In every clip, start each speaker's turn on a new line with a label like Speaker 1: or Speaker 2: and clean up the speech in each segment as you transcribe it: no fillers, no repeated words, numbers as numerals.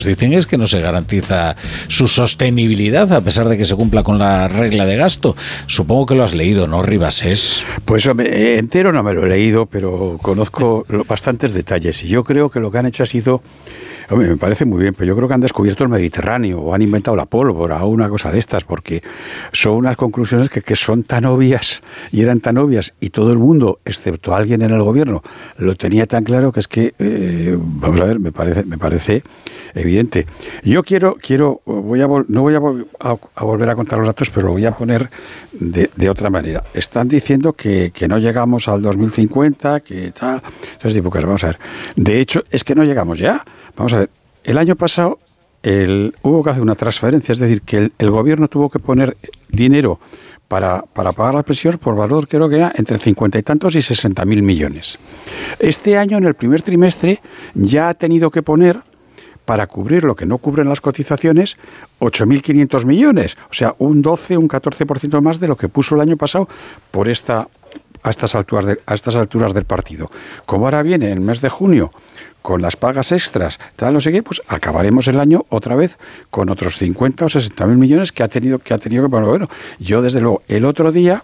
Speaker 1: dicen es que no se garantiza su sostenibilidad a pesar de que se cumpla con la regla de gasto. Supongo que lo has leído, ¿no, Ribasés?
Speaker 2: Pues hombre, entero no me lo he leído, pero conozco bastantes detalles y yo creo que lo que han hecho ha sido... Hombre, me parece muy bien, pero yo creo que han descubierto el Mediterráneo o han inventado la pólvora o una cosa de estas, porque son unas conclusiones que son tan obvias y eran tan obvias y todo el mundo, excepto alguien en el gobierno, lo tenía tan claro que es que, vamos a ver, me parece evidente. Yo no voy a volver a contar los datos, pero lo voy a poner de otra manera. Están diciendo que no llegamos al 2050, que tal. Entonces digo, pues vamos a ver. De hecho, es que no llegamos ya. Vamos a ver, el año pasado hubo que hacer una transferencia, es decir, que el gobierno tuvo que poner dinero para pagar las pensiones por valor, creo que era entre 50 y tantos y 60.000 millones. Este año, en el primer trimestre, ya ha tenido que poner, para cubrir lo que no cubren las cotizaciones, 8.500 millones, o sea, un 12, un 14% más de lo que puso el año pasado por a estas alturas del partido. Como ahora viene el mes de junio, con las pagas extras, tal, no sé qué, pues acabaremos el año otra vez con otros 50 o 60.000 millones que ha tenido que poner. Bueno, yo desde luego, el otro día,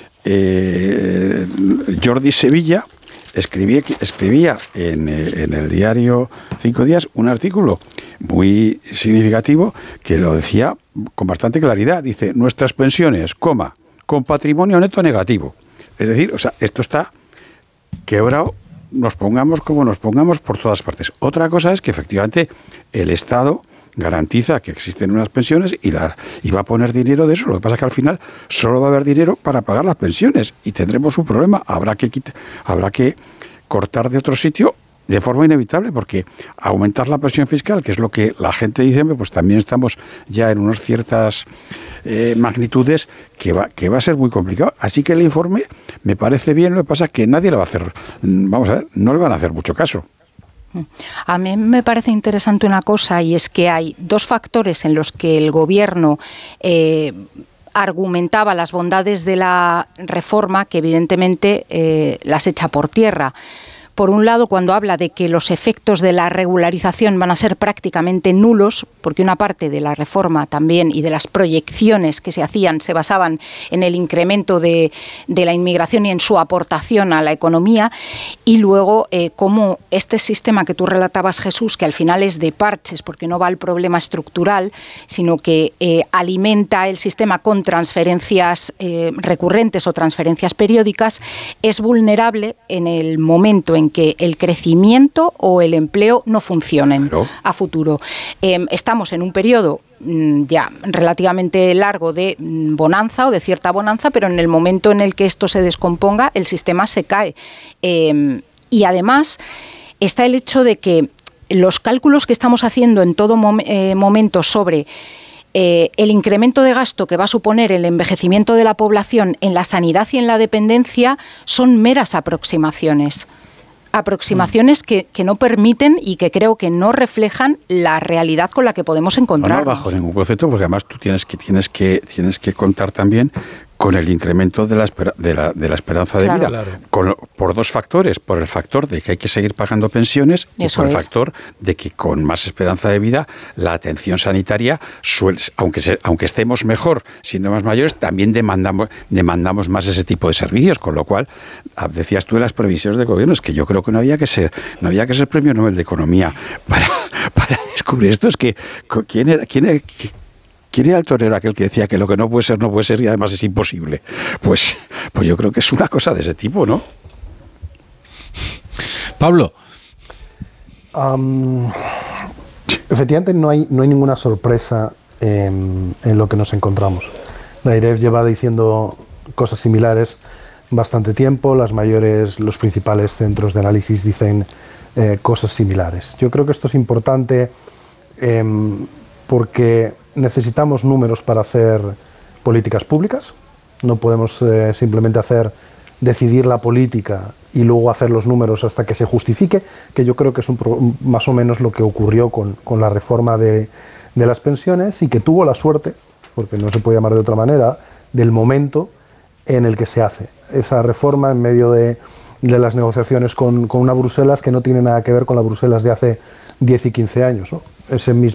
Speaker 2: Jordi Sevilla escribía en el diario 5 Días un artículo muy significativo que lo decía con bastante claridad. Dice, nuestras pensiones, con patrimonio neto negativo. Es decir, o sea, esto está quebrado, nos pongamos como nos pongamos por todas partes. Otra cosa es que efectivamente el Estado garantiza que existen unas pensiones y va a poner dinero de eso. Lo que pasa es que al final solo va a haber dinero para pagar las pensiones y tendremos un problema. Habrá que cortar de otro sitio de forma inevitable, porque aumentar la presión fiscal, que es lo que la gente dice, pues también estamos ya en unas ciertas magnitudes que va a ser muy complicado. Así que el informe me parece bien, lo que pasa es que nadie le va a hacer, vamos a ver, no le van a hacer mucho caso.
Speaker 3: A mí me parece interesante una cosa, y es que hay dos factores en los que el Gobierno argumentaba las bondades de la reforma, que evidentemente las echa por tierra. Por un lado, cuando habla de que los efectos de la regularización van a ser prácticamente nulos, porque una parte de la reforma también y de las proyecciones que se hacían se basaban en el incremento de la inmigración y en su aportación a la economía, y luego cómo este sistema que tú relatabas, Jesús, que al final es de parches, porque no va al problema estructural, sino que alimenta el sistema con transferencias recurrentes o transferencias periódicas, es vulnerable en el momento en que el crecimiento o el empleo no funcionen a futuro. Estamos en un periodo ya relativamente largo de bonanza o de cierta bonanza, pero en el momento en el que esto se descomponga, el sistema se cae. Y además está el hecho de que los cálculos que estamos haciendo en todo momento sobre el incremento de gasto que va a suponer el envejecimiento de la población en la sanidad y en la dependencia son meras aproximaciones que no permiten y que creo que no reflejan la realidad con la que podemos encontrarnos.
Speaker 2: No bajo ningún concepto, porque además tú tienes que contar también con el incremento de la esperanza de vida, por dos factores, por el factor de que hay que seguir pagando pensiones y por el factor de que con más esperanza de vida la atención sanitaria, aunque estemos mejor siendo más mayores, también demandamos más ese tipo de servicios, con lo cual, decías tú de las previsiones del gobierno, es que yo creo que no había que ser premio Nobel de Economía para descubrir esto. Es que ¿quién era el torero aquel que decía que lo que no puede ser y además es imposible? Pues yo creo que es una cosa de ese tipo, ¿no?
Speaker 1: Pablo.
Speaker 4: Efectivamente no hay ninguna sorpresa en lo que nos encontramos. La IREF lleva diciendo cosas similares bastante tiempo, los principales centros de análisis dicen cosas similares. Yo creo que esto es importante porque necesitamos números para hacer políticas públicas. No podemos simplemente decidir la política y luego hacer los números hasta que se justifique, que yo creo que es más o menos lo que ocurrió con la reforma de las pensiones, y que tuvo la suerte, porque no se puede llamar de otra manera, del momento en el que se hace esa reforma en medio de las negociaciones con una Bruselas que no tiene nada que ver con la Bruselas de hace 10 y 15 años, ¿no? ese mismo